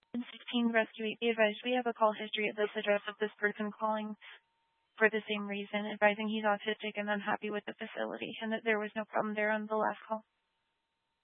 In 16 Rescue 8, be advised we have a call history at this address of this person calling for the same reason, advising he's autistic and unhappy with the facility, and that there was no problem there on the last call.